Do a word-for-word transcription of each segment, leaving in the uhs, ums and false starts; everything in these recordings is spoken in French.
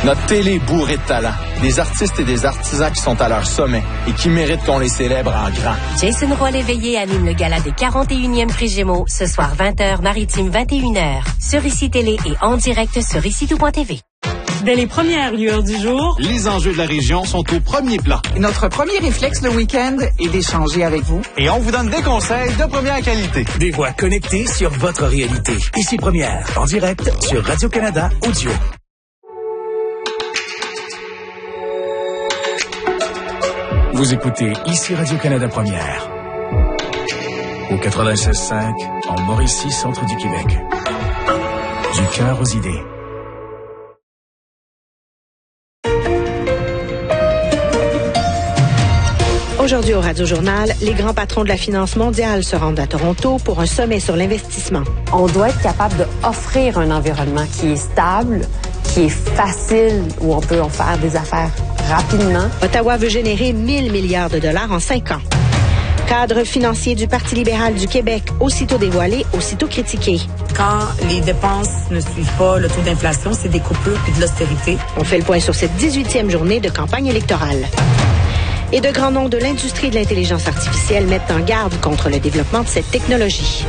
Notre télé est bourrée de talent. Des artistes et des artisans qui sont à leur sommet et qui méritent qu'on les célèbre en grand. Jason Roy-Léveillé anime le gala des quarante et unième Prix Gémeaux ce soir vingt heures, Maritime vingt et une heures. Sur Ici Télé et en direct sur ici tout point t v. Dès les premières lueurs du jour, les enjeux de la région sont au premier plan. Et notre premier réflexe le week-end est d'échanger avec vous. Et on vous donne des conseils de première qualité. Des voix connectées sur votre réalité. Ici Première, en direct sur Radio-Canada Audio. Vous écoutez Ici Radio-Canada Première. Au quatre-vingt-seize cinq, en Mauricie, centre du Québec. Du cœur aux idées. Aujourd'hui au Radio-Journal, les grands patrons de la finance mondiale se rendent à Toronto pour un sommet sur l'investissement. On doit être capable d'offrir un environnement qui est stable, qui est facile, où on peut en faire des affaires rapidement. Ottawa veut générer mille milliards de dollars en cinq ans. Cadre financier du Parti libéral du Québec, aussitôt dévoilé, aussitôt critiqué. Quand les dépenses ne suivent pas le taux d'inflation, c'est des coupures et de l'austérité. On fait le point sur cette dix-huitième journée de campagne électorale. Et de grands noms de l'industrie de l'intelligence artificielle mettent en garde contre le développement de cette technologie.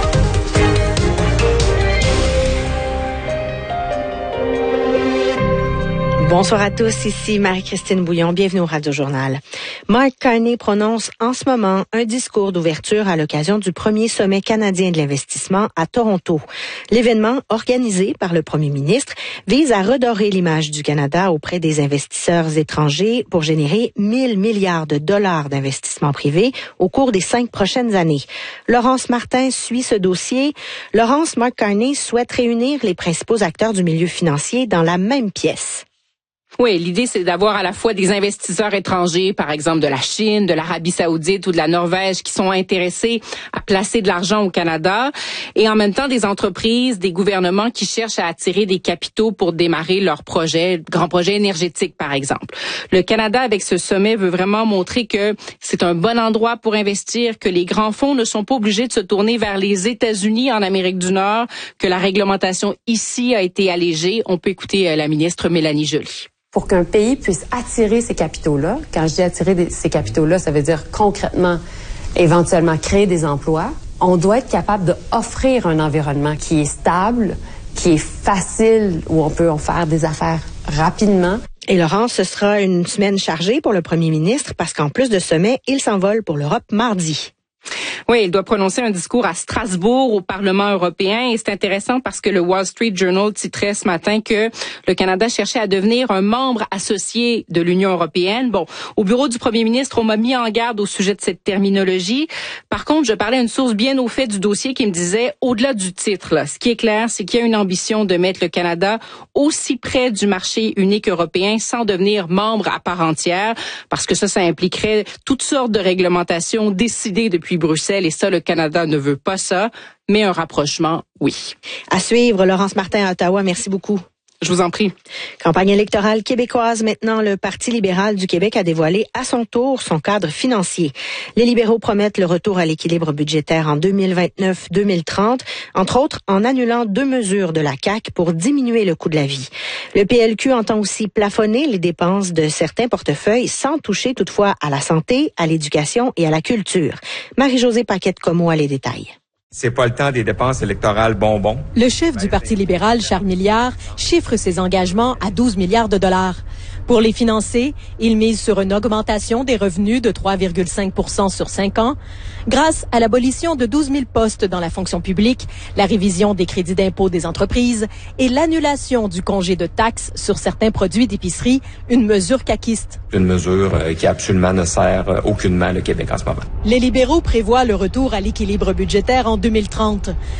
Bonsoir à tous, ici Marie-Christine Bouillon, bienvenue au Radio-Journal. Mark Carney prononce en ce moment un discours d'ouverture à l'occasion du premier sommet canadien de l'investissement à Toronto. L'événement, organisé par le premier ministre, vise à redorer l'image du Canada auprès des investisseurs étrangers pour générer mille milliards de dollars d'investissements privés au cours des cinq prochaines années. Laurence Martin suit ce dossier. Laurence, Mark Carney souhaite réunir les principaux acteurs du milieu financier dans la même pièce. Oui, l'idée, c'est d'avoir à la fois des investisseurs étrangers, par exemple de la Chine, de l'Arabie Saoudite ou de la Norvège, qui sont intéressés à placer de l'argent au Canada, et en même temps des entreprises, des gouvernements qui cherchent à attirer des capitaux pour démarrer leurs projets, grands projets énergétiques, par exemple. Le Canada, avec ce sommet, veut vraiment montrer que c'est un bon endroit pour investir, que les grands fonds ne sont pas obligés de se tourner vers les États-Unis en Amérique du Nord, que la réglementation ici a été allégée. On peut écouter la ministre Mélanie Joly. Pour qu'un pays puisse attirer ces capitaux-là, quand je dis attirer des, ces capitaux-là, ça veut dire concrètement, éventuellement créer des emplois, on doit être capable d'offrir un environnement qui est stable, qui est facile, où on peut en faire des affaires rapidement. Et Laurence, ce sera une semaine chargée pour le premier ministre parce qu'en plus de sommet, il s'envole pour l'Europe mardi. Oui, il doit prononcer un discours à Strasbourg au Parlement européen et c'est intéressant parce que le Wall Street Journal titrait ce matin que le Canada cherchait à devenir un membre associé de l'Union européenne. Bon, au bureau du premier ministre, on m'a mis en garde au sujet de cette terminologie. Par contre, je parlais à une source bien au fait du dossier qui me disait, au-delà du titre, là, ce qui est clair, c'est qu'il y a une ambition de mettre le Canada aussi près du marché unique européen sans devenir membre à part entière, parce que ça, ça impliquerait toutes sortes de réglementations décidées depuis Bruxelles. Et ça, le Canada ne veut pas ça, mais un rapprochement, oui. À suivre, Laurence Martin à Ottawa, merci beaucoup. Je vous en prie. Campagne électorale québécoise. Maintenant, le Parti libéral du Québec a dévoilé à son tour son cadre financier. Les libéraux promettent le retour à l'équilibre budgétaire en deux mille vingt-neuf deux mille trente, entre autres en annulant deux mesures de la C A Q pour diminuer le coût de la vie. Le P L Q entend aussi plafonner les dépenses de certains portefeuilles sans toucher toutefois à la santé, à l'éducation et à la culture. Marie-Josée Paquette-Comeau a les détails. C'est pas le temps des dépenses électorales bonbons. Le chef du Parti libéral, Charles Milliard, chiffre ses engagements à douze milliards de dollars. Pour les financer, il mise sur une augmentation des revenus de trois virgule cinq pour cent sur cinq ans, grâce à l'abolition de douze mille postes dans la fonction publique, la révision des crédits d'impôt des entreprises et l'annulation du congé de taxes sur certains produits d'épicerie, une mesure caquiste. Une mesure qui absolument ne sert aucunement le Québec en ce moment. Les libéraux prévoient le retour à l'équilibre budgétaire en deux mille trente.